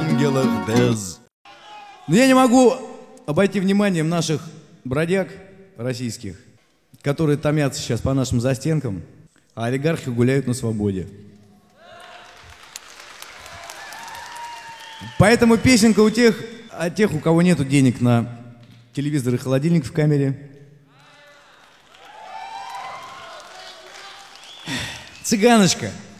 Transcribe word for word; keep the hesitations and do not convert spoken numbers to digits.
ангелах без. Но я не могу обойти вниманием наших бродяг российских, которые томятся сейчас по нашим застенкам, а олигархи гуляют на свободе. Поэтому песенка у тех, о тех, у кого нету денег на телевизор и холодильник в камере. Цыганочка.